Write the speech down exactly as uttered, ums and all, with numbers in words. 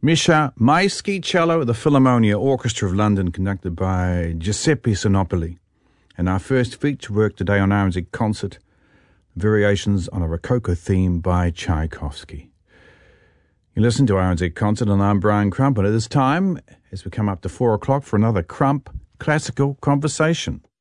Misha Maisky cello at the Philharmonia Orchestra of London, conducted by Giuseppe Sinopoli. And our first feature work today on R and Z Concert, variations on a Rococo theme by Tchaikovsky. You listen to R and Z Concert, and I'm Brian Crump, and at this time, as we come up to four o'clock for another Crump Classical Conversation.